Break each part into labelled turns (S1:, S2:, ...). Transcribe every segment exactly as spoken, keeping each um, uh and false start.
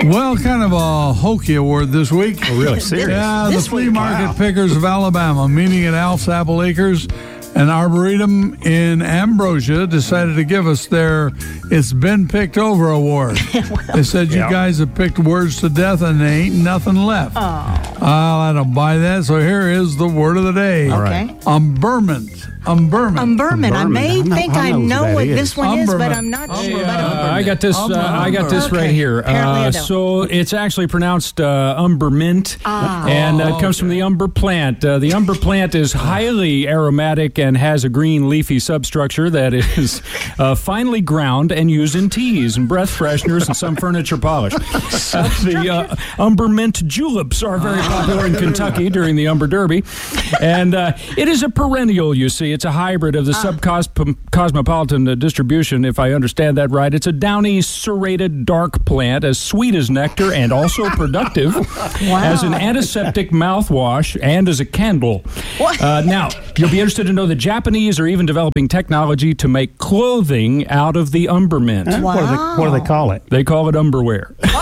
S1: Well, kind of a hokey award this week.
S2: Oh, really? Serious?
S1: Yeah,
S2: This
S1: the Flea
S2: week?
S1: Market
S2: Wow.
S1: Pickers of Alabama, meeting at Alf's Apple Acres and Arboretum in Ambrosia, decided to give us their It's Been Picked Over award. well, they said you
S2: yeah.
S1: guys have picked words to death and there ain't nothing left.
S3: Oh.
S1: I don't buy that, so here is the word of the day.
S3: All right.
S1: Umberment. Umberment.
S3: Umberment. I may
S2: Umberment.
S3: think
S2: I
S3: I
S2: know
S3: know
S2: what
S3: what
S2: that
S3: this
S2: is.
S3: one is, but
S1: Umberment.
S3: I'm not
S1: Umberment.
S3: sure. But
S4: Uh,
S3: Umberment.
S4: I got this. Uh, I got this
S3: Okay.
S4: right here.
S3: Apparently I
S4: Uh,
S3: don't.
S4: so it's actually pronounced uh, umbermint,
S3: Ah.
S4: and uh, it
S1: Oh,
S4: comes from the umber plant. Uh, the umber plant is highly aromatic and has a green leafy substructure that is uh, finely ground and used in teas and breath fresheners and some furniture polish. Uh, the uh, umbermint juleps are very popular in Kentucky during the Umber Derby, and uh, it is a perennial. You see, it's a hybrid of the subcosmopolitan uh, distribution, if I understand that right. It's a downy, serrated, dark plant, as sweet as nectar and also productive as an antiseptic mouthwash and as a candle. Uh, now, you'll be interested to know the Japanese are even developing technology to make clothing out of the umbermint.
S2: Huh? What, do they, what do they call it?
S4: They call it umberwear. Am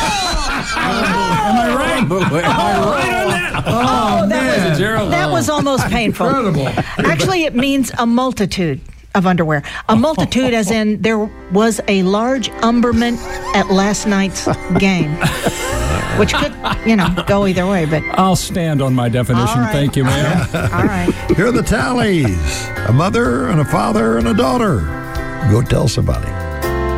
S4: I right? Am I right on that?
S1: Oh, man.
S4: Zero.
S3: That was almost painful.
S1: Incredible.
S3: Actually, it means a multitude of underwear. A multitude, as in there was a large umberment at last night's game, which could, you know, go either way. But
S4: I'll stand on my definition.
S3: All right.
S4: Thank you, ma'am.
S3: all right.
S5: Here are the tallies. A mother and a father and a daughter. Go tell somebody.